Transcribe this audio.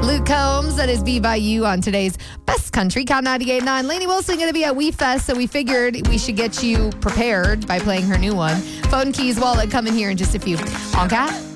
Luke Combs, that is Be By You on today's Best Country, Count 98.9. Lainey Wilson going to be at We Fest, so we figured we should get you prepared by playing her new one. Phone, keys, wallet coming here in just a few. On Cat.